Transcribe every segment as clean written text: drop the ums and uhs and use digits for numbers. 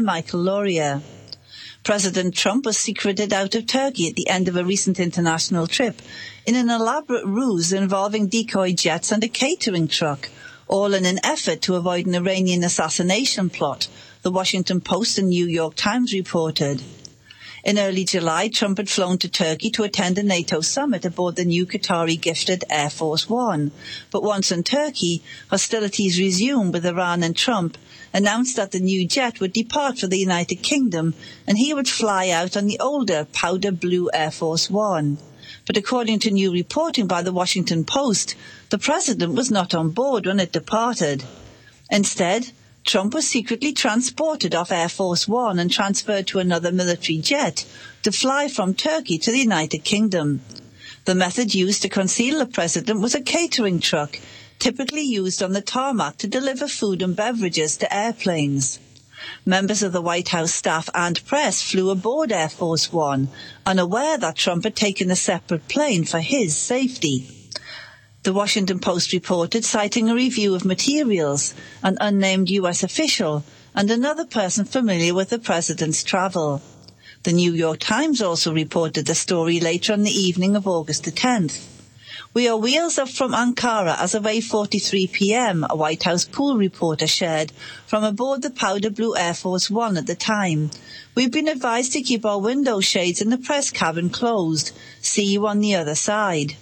Michael Laurier. President Trump was secreted out of Turkey at the end of a recent international trip in an elaborate ruse involving decoy jets and a catering truck, all in an effort to avoid an Iranian assassination plot, the Washington Post and New York Times reported. In early July, Trump had flown to Turkey to attend a NATO summit aboard the new Qatari-gifted Air Force One. But once in Turkey, hostilities resumed with Iran, and Trump announced that the new jet would depart for the United Kingdom and he would fly out on the older powder blue Air Force One. But according to new reporting by the Washington Post, the president was not on board when it departed. Instead, Trump was secretly transported off Air Force One and transferred to another military jet to fly from Turkey to the United Kingdom. The method used to conceal the president was a catering truck, typically used on the tarmac to deliver food and beverages to airplanes. Members of the White House staff and press flew aboard Air Force One, unaware that Trump had taken a separate plane for his safety. The Washington Post reported, citing a review of materials, an unnamed U.S. official, and another person familiar with the president's travel. The New York Times also reported the story later on the evening of August the 10th. "We are wheels up from Ankara as of 8:43 p.m., a White House pool reporter shared from aboard the powder blue Air Force One at the time. "We've been advised to keep our window shades in the press cabin closed. See you on the other side."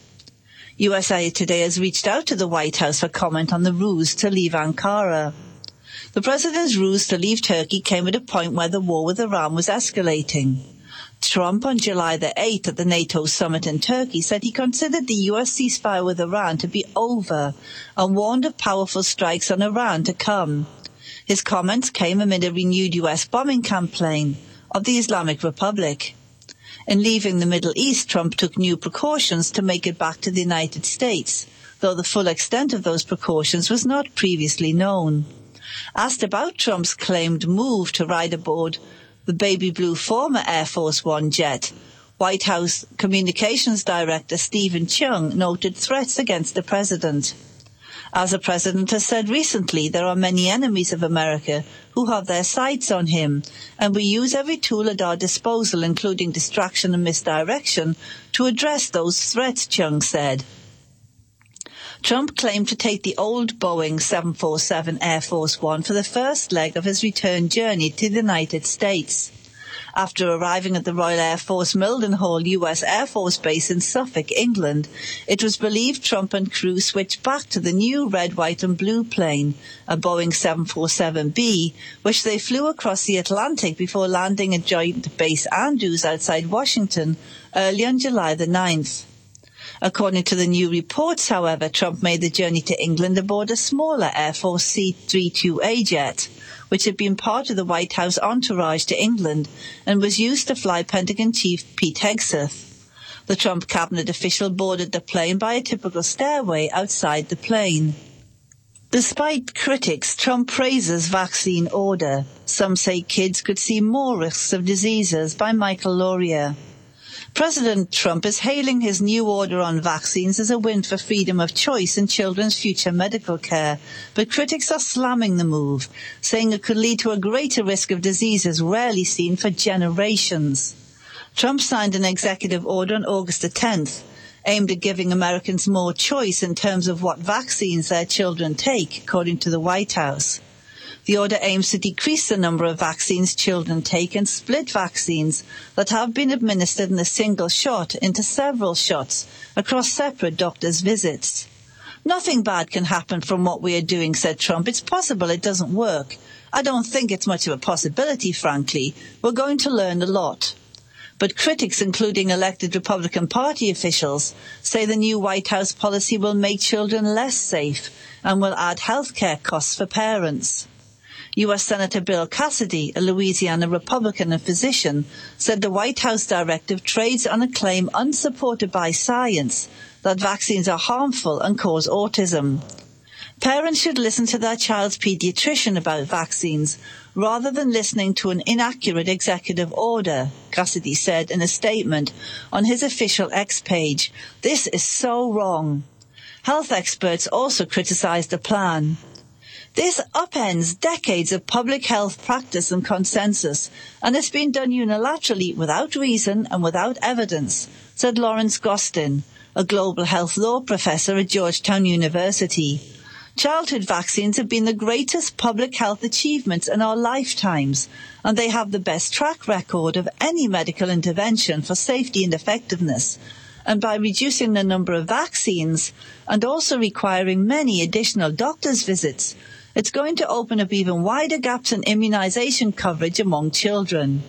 USA Today has reached out to the White House for comment on the ruse to leave Ankara. The president's ruse to leave Turkey came at a point where the war with Iran was escalating. Trump on July the 8th at the NATO summit in Turkey said he considered the US ceasefire with Iran to be over and warned of powerful strikes on Iran to come. His comments came amid a renewed US bombing campaign of the Islamic Republic. In leaving the Middle East, Trump took new precautions to make it back to the United States, though the full extent of those precautions was not previously known. Asked about Trump's claimed move to ride aboard the baby blue former Air Force One jet, White House Communications Director Stephen Chung noted threats against the president. As the president has said recently, there are many enemies of America who have their sights on him, and we use every tool at our disposal, including distraction and misdirection, to address those threats, Chung said. Trump claimed to take the old Boeing 747 Air Force One for the first leg of his return journey to the United States. After arriving at the Royal Air Force Mildenhall U.S. Air Force Base in Suffolk, England, it was believed Trump and crew switched back to the new red, white and blue plane, a Boeing 747B, which they flew across the Atlantic before landing at Joint Base Andrews outside Washington early on July the 9th. According to the new reports, however, Trump made the journey to England aboard a smaller Air Force C-32A jet, which had been part of the White House entourage to England and was used to fly Pentagon Chief Pete Hegseth. The Trump cabinet official boarded the plane by a typical stairway outside the plane. Despite critics, Trump praises vaccine order. Some say kids could see more risks of diseases, by Michael Laurier. President Trump is hailing his new order on vaccines as a win for freedom of choice in children's future medical care, but critics are slamming the move, saying it could lead to a greater risk of diseases rarely seen for generations. Trump signed an executive order on August the 10th, aimed at giving Americans more choice in terms of what vaccines their children take, according to the White House. The order aims to decrease the number of vaccines children take and split vaccines that have been administered in a single shot into several shots across separate doctors' visits. "Nothing bad can happen from what we are doing," said Trump. "It's possible it doesn't work. I don't think it's much of a possibility, frankly. We're going to learn a lot." But critics, including elected Republican Party officials, say the new White House policy will make children less safe and will add health care costs for parents. U.S. Senator Bill Cassidy, a Louisiana Republican and physician, said the White House directive trades on a claim unsupported by science that vaccines are harmful and cause autism. Parents should listen to their child's pediatrician about vaccines rather than listening to an inaccurate executive order, Cassidy said in a statement on his official X page. "This is so wrong." Health experts also criticized the plan. This upends decades of public health practice and consensus, and it's been done unilaterally without reason and without evidence, said Lawrence Gostin, a global health law professor at Georgetown University. Childhood vaccines have been the greatest public health achievements in our lifetimes, and they have the best track record of any medical intervention for safety and effectiveness. And by reducing the number of vaccines and also requiring many additional doctors' visits, it's going to open up even wider gaps in immunization coverage among children.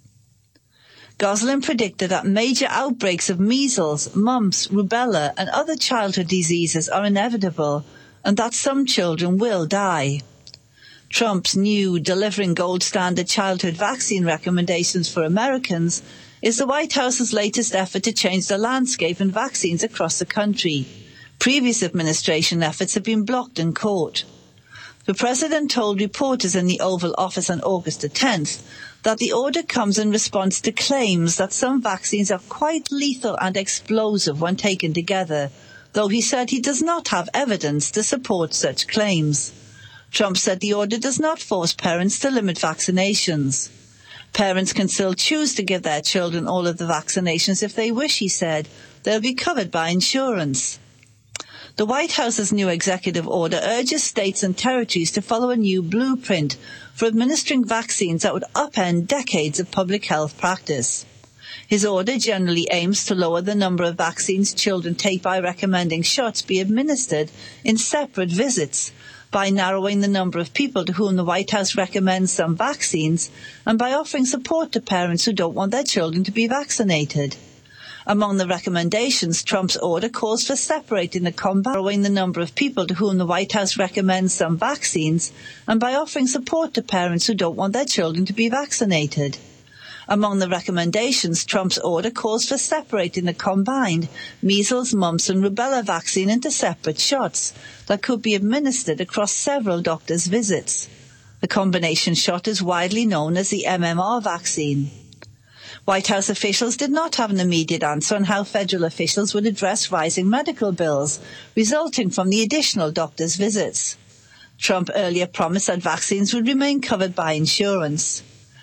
Gosling predicted that major outbreaks of measles, mumps, rubella, and other childhood diseases are inevitable, and that some children will die. Trump's new delivering gold standard childhood vaccine recommendations for Americans is the White House's latest effort to change the landscape in vaccines across the country. Previous administration efforts have been blocked in court. The president told reporters in the Oval Office on August the 10th that the order comes in response to claims that some vaccines are quite lethal and explosive when taken together, though he said he does not have evidence to support such claims. Trump said the order does not force parents to limit vaccinations. Parents can still choose to give their children all of the vaccinations if they wish, he said. They'll be covered by insurance. The White House's new executive order urges states and territories to follow a new blueprint for administering vaccines that would upend decades of public health practice. His order generally aims to lower the number of vaccines children take by recommending shots be administered in separate visits, by narrowing the number of people to whom the White House recommends some vaccines, and by offering support to parents who don't want their children to be vaccinated. Among the recommendations, Trump's order calls for separating narrowing the number of people to whom the White House recommends some vaccines, and by offering support to parents who don't want their children to be vaccinated. Among the recommendations, Trump's order calls for separating the combined measles, mumps, and rubella vaccine into separate shots that could be administered across several doctors' visits. The combination shot is widely known as the MMR vaccine. White House officials did not have an immediate answer on how federal officials would address rising medical bills resulting from the additional doctors' visits. Trump earlier promised that vaccines would remain covered by insurance.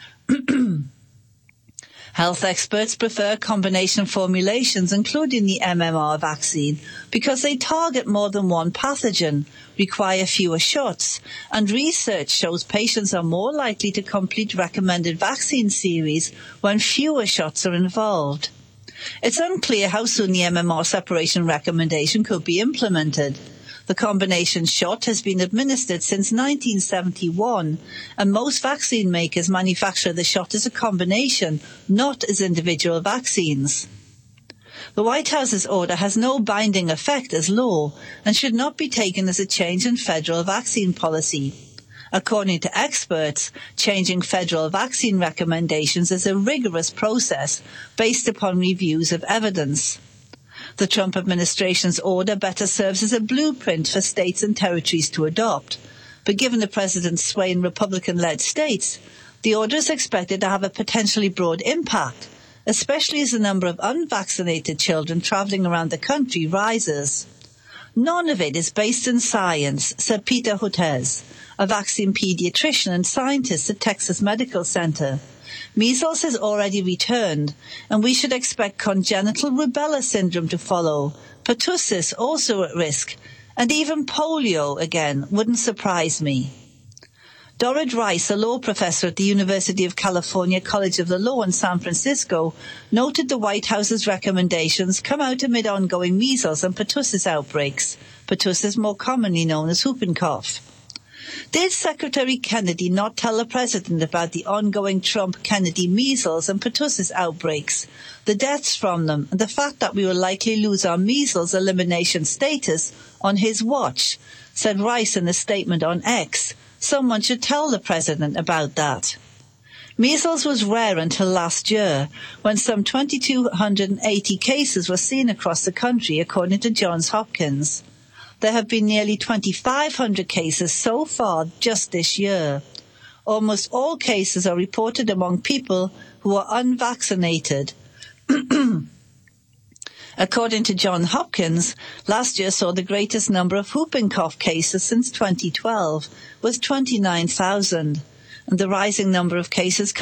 Health experts prefer combination formulations, including the MMR vaccine, because they target more than one pathogen, require fewer shots, and research shows patients are more likely to complete recommended vaccine series when fewer shots are involved. It's unclear how soon the MMR separation recommendation could be implemented. The combination shot has been administered since 1971, and most vaccine makers manufacture the shot as a combination, not as individual vaccines. The White House's order has no binding effect as law and should not be taken as a change in federal vaccine policy. According to experts, changing federal vaccine recommendations is a rigorous process based upon reviews of evidence. The Trump administration's order better serves as a blueprint for states and territories to adopt. But given the president's sway in Republican-led states, the order is expected to have a potentially broad impact, especially as the number of unvaccinated children traveling around the country rises. None of it is based in science, said Peter Hotez, a vaccine pediatrician and scientist at Texas Medical Center. Measles has already returned, and we should expect congenital rubella syndrome to follow, pertussis also at risk, and even polio again wouldn't surprise me. Dorrit Rice, a law professor at the University of California College of the Law in San Francisco, noted the White House's recommendations come out amid ongoing measles and pertussis outbreaks, pertussis more commonly known as whooping cough. Did Secretary Kennedy not tell the president about the ongoing Trump-Kennedy measles and pertussis outbreaks, the deaths from them, and the fact that we will likely lose our measles elimination status on his watch, said Rice in a statement on X. Someone should tell the president about that. Measles was rare until last year, when some 2,280 cases were seen across the country, according to Johns Hopkins. There have been nearly 2,500 cases so far just this year. Almost all cases are reported among people who are unvaccinated. According to Johns Hopkins, last year saw the greatest number of whooping cough cases since 2012, with 29,000, and the rising number of cases